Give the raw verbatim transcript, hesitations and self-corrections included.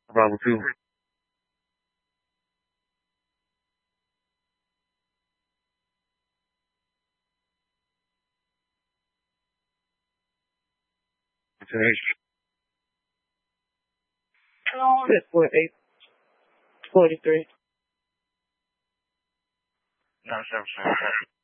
Bravo two. Six four eight forty three. Nine seven seven.